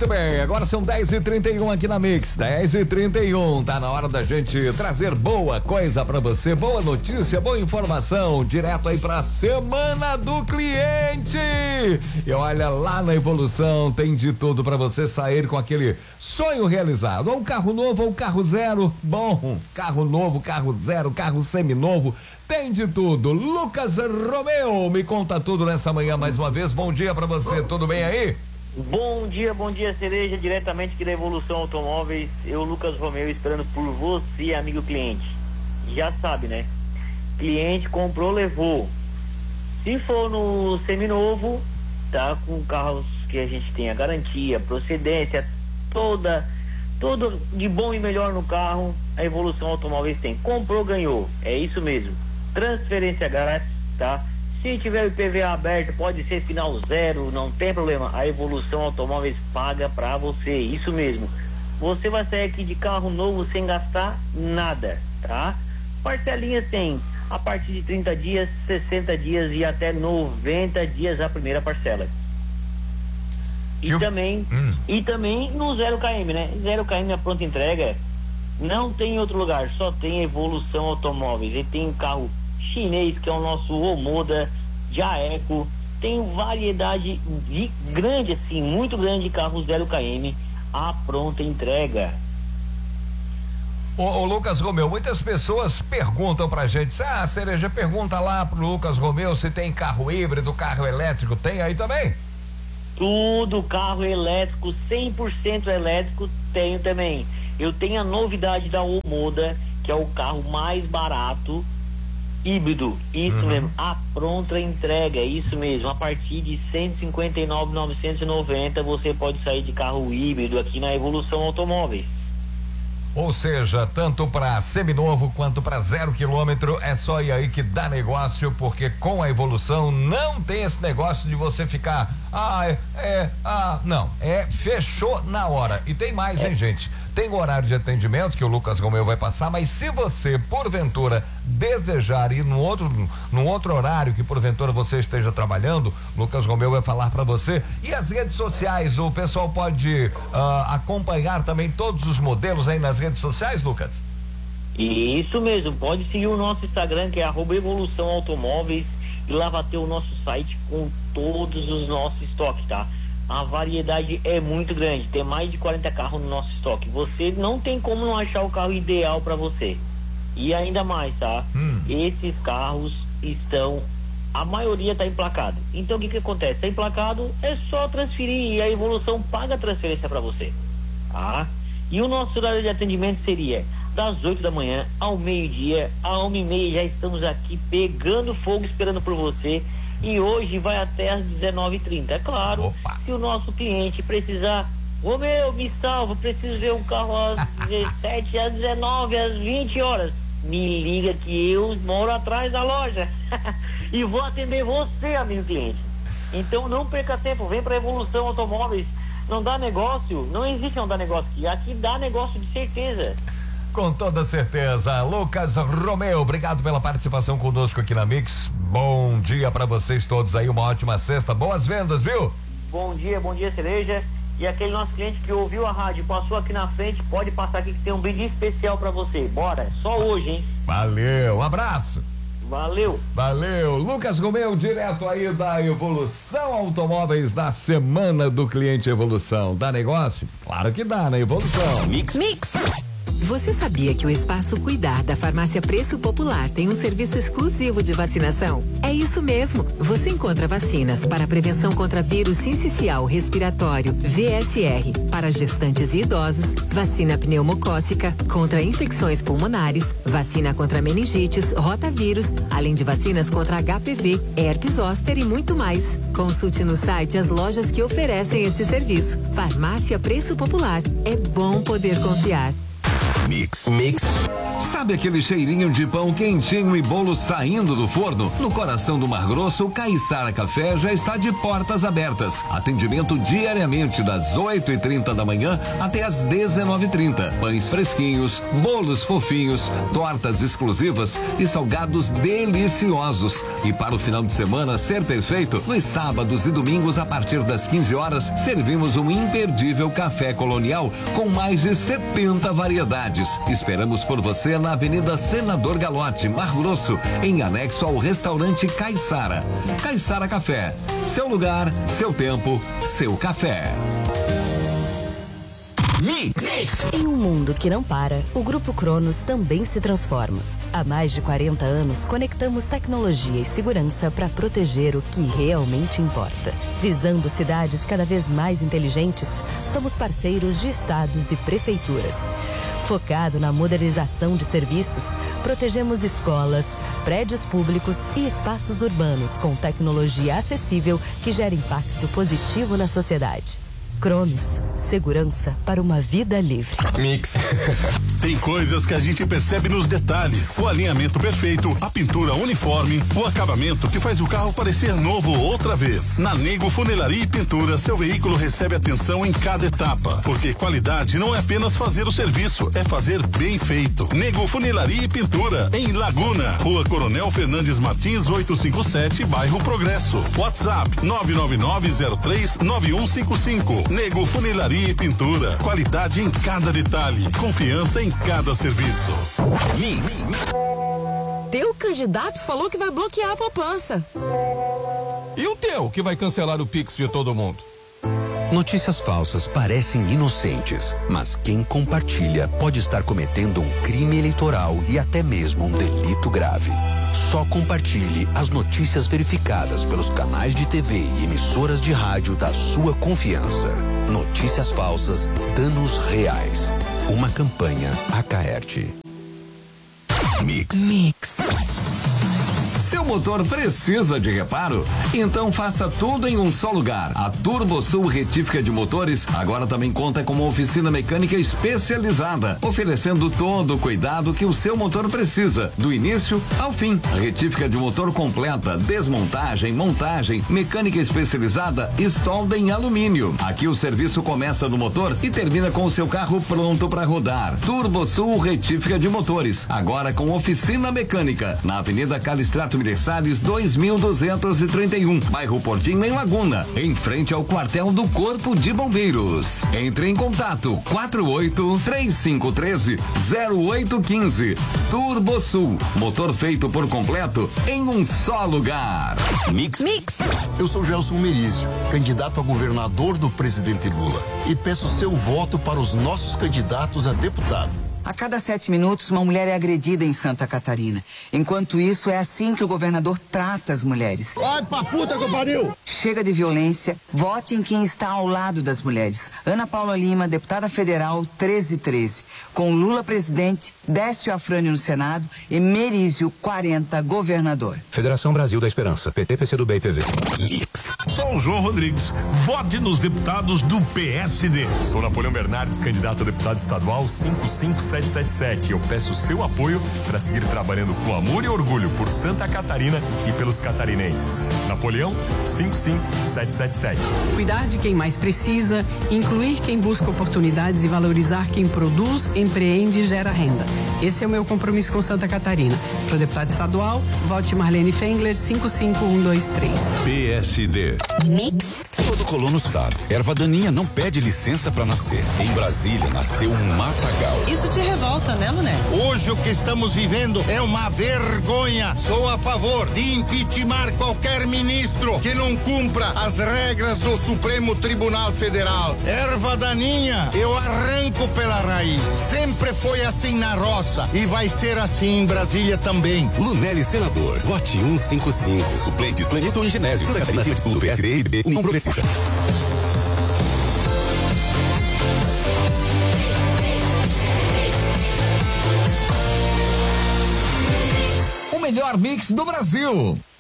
Muito bem, agora são 10h31 aqui na Mix, 10h31, tá na hora da gente trazer boa coisa pra você, boa notícia, boa informação, direto aí pra Semana do Cliente. E olha, lá na Evolução tem de tudo pra você sair com aquele sonho realizado, ou um carro novo ou um carro zero, bom, carro novo, carro zero, carro seminovo, tem de tudo. Lucas Romeu, me conta tudo nessa manhã mais uma vez, bom dia pra você, tudo bem aí? Bom dia, Cereja, diretamente aqui da Evolução Automóveis, eu, Lucas Romeu, esperando por você, amigo cliente. Já sabe, né? Cliente comprou, levou. Se for no seminovo, tá com carros que a gente tem a garantia, procedência, toda de bom e melhor no carro, a Evolução Automóveis tem. Comprou, ganhou, é isso mesmo. Transferência grátis, tá? Se tiver o IPVA aberto, pode ser final zero, não tem problema. A Evolução Automóveis paga pra você, isso mesmo. Você vai sair aqui de carro novo sem gastar nada, tá? Parcelinhas tem a partir de 30 dias, 60 dias e até 90 dias a primeira parcela. E também no 0 km, né? 0 km a pronta entrega não tem em outro lugar, só tem Evolução Automóveis. E tem carro chinês, que é o nosso Omoda, Jaeco, tem variedade grande, assim, muito grande de carros 0 km à pronta entrega. Ô Lucas Romeu, muitas pessoas perguntam pra gente, Cereja, pergunta lá pro Lucas Romeu se tem carro híbrido, carro elétrico, tem aí também? Tudo, carro elétrico, 100% elétrico, tenho também. Eu tenho a novidade da Omoda, que é o carro mais barato, híbrido, isso mesmo, a pronta entrega, isso mesmo, a partir de 159.990 você pode sair de carro híbrido aqui na Evolução Automóveis. Ou seja, tanto para seminovo quanto para 0 km, é só ir aí que dá negócio, porque com a Evolução não tem esse negócio de você ficar, não, fechou na hora. E tem mais, hein, gente? Tem o horário de atendimento que o Lucas Romeu vai passar, mas se você, porventura, desejar ir num outro horário que porventura você esteja trabalhando, Lucas Romeu vai falar para você. E as redes sociais, o pessoal pode acompanhar também todos os modelos aí nas redes sociais, Lucas? Isso mesmo, pode seguir o nosso Instagram, que é @Evolução Automóveis, e lá vai ter o nosso site com todos os nossos estoques, tá? A variedade é muito grande, tem mais de 40 carros no nosso estoque. Você não tem como não achar o carro ideal para você. E ainda mais, tá? Esses carros a maioria tá emplacado. Então o que acontece? Tá emplacado, é só transferir e a Evolução paga a transferência para você, tá? E o nosso horário de atendimento seria das 8 da manhã ao meio-dia, a 1h30 já estamos aqui pegando fogo esperando por você. E hoje vai até às 19h30. É claro, se o nosso cliente precisar, Romeu, me salva, preciso ver um carro às 17, às 19, às 20 horas. Me liga que eu moro atrás da loja e vou atender você, amigo cliente. Então não perca tempo, vem pra Evolução Automóveis. Não dá negócio, não existe não dá negócio aqui dá negócio de certeza. Com toda certeza. Lucas Romeu, obrigado pela participação conosco aqui na Mix. Bom dia pra vocês todos aí, uma ótima sexta, boas vendas, viu? Bom dia, Cereja. E aquele nosso cliente que ouviu a rádio, passou aqui na frente, pode passar aqui que tem um brinde especial pra você. Bora, só hoje, hein? Valeu, um abraço. Valeu. Lucas Romeu, direto aí da Evolução Automóveis, da Semana do Cliente Evolução. Dá negócio? Claro que dá na Evolução. Mix. Você sabia que o Espaço Cuidar da Farmácia Preço Popular tem um serviço exclusivo de vacinação? É isso mesmo. Você encontra vacinas para prevenção contra vírus sincicial respiratório, VSR, para gestantes e idosos, vacina pneumocócica, contra infecções pulmonares, vacina contra meningites, rotavírus, além de vacinas contra HPV, herpes zoster e muito mais. Consulte no site as lojas que oferecem este serviço. Farmácia Preço Popular. É bom poder confiar. Mix. Sabe aquele cheirinho de pão quentinho e bolo saindo do forno? No coração do Mar Grosso, o Caiçara Café já está de portas abertas. Atendimento diariamente das 8h30 da manhã até as 19h30. Pães fresquinhos, bolos fofinhos, tortas exclusivas e salgados deliciosos. E para o final de semana ser perfeito, nos sábados e domingos a partir das 15 horas, servimos um imperdível café colonial com mais de 70 variedades. Esperamos por você na Avenida Senador Galotti, Mar Grosso, em anexo ao restaurante Caiçara. Caiçara Café. Seu lugar, seu tempo, seu café. Mix. Em um mundo que não para, o Grupo Cronos também se transforma. Há mais de 40 anos, conectamos tecnologia e segurança para proteger o que realmente importa. Visando cidades cada vez mais inteligentes, somos parceiros de estados e prefeituras. Focado na modernização de serviços, protegemos escolas, prédios públicos e espaços urbanos com tecnologia acessível que gera impacto positivo na sociedade. Cronos, segurança para uma vida livre. Mix. Tem coisas que a gente percebe nos detalhes. O alinhamento perfeito, a pintura uniforme, o acabamento que faz o carro parecer novo outra vez. Na Nego Funilaria e Pintura, seu veículo recebe atenção em cada etapa. Porque qualidade não é apenas fazer o serviço, é fazer bem feito. Nego Funilaria e Pintura, em Laguna, Rua Coronel Fernandes Martins, 857, bairro Progresso. WhatsApp 999039155. Nego Funilaria e Pintura. Qualidade em cada detalhe. Confiança em cada serviço. Mix. Teu candidato falou que vai bloquear a poupança. E o teu, que vai cancelar o Pix de todo mundo? Notícias falsas parecem inocentes, mas quem compartilha pode estar cometendo um crime eleitoral e até mesmo um delito grave. Só compartilhe as notícias verificadas pelos canais de TV e emissoras de rádio da sua confiança. Notícias falsas, danos reais. Uma campanha Acaerte. Mix. Seu motor precisa de reparo? Então faça tudo em um só lugar. A TurboSul Retífica de Motores agora também conta com uma oficina mecânica especializada, oferecendo todo o cuidado que o seu motor precisa, do início ao fim. Retífica de motor completa, desmontagem, montagem, mecânica especializada e solda em alumínio. Aqui o serviço começa no motor e termina com o seu carro pronto para rodar. TurboSul Retífica de Motores, agora com oficina mecânica, na Avenida Calistrato Salles 2231, bairro Portinho, em Laguna, em frente ao quartel do Corpo de Bombeiros. Entre em contato 48-3513-0815. TurboSul, motor feito por completo em um só lugar. Mix. Eu sou Gelson Merizio, candidato a governador do presidente Lula, e peço seu voto para os nossos candidatos a deputado. A cada 7 minutos, uma mulher é agredida em Santa Catarina. Enquanto isso, é assim que o governador trata as mulheres. Vai pra puta que pariu! Chega de violência, vote em quem está ao lado das mulheres. Ana Paula Lima, deputada federal 1313. Com Lula presidente, Décio Afrânio no Senado e Merizio 40 governador. Federação Brasil da Esperança, PT, PCdoB e PV. Sou o João Rodrigues. Vote nos deputados do PSD. Sou Napoleão Bernardes, candidato a deputado estadual 55777. Eu peço seu apoio para seguir trabalhando com amor e orgulho por Santa Catarina e pelos catarinenses. Napoleão 55777. Cuidar de quem mais precisa, incluir quem busca oportunidades e valorizar quem produz, empreende e gera renda. Esse é o meu compromisso com Santa Catarina. Para o deputado estadual, vote Marlene Fengler 55123. PSD. Mix. Todo colono sabe, erva daninha não pede licença para nascer. Em Brasília nasceu um matagal. Isso te revolta, né, Luné? Hoje o que estamos vivendo é uma vergonha. Sou a favor de impeachment qualquer ministro que não cumpra as regras do Supremo Tribunal Federal. Erva daninha, eu arranco pela raiz. Sempre foi assim na roça e vai ser assim em Brasília também. Lunelli, senador. Vote 155. Suplentes, Clenito e Genésio. Santa Catarina, do PSD e B, União Progressista. O melhor mix do Brasil.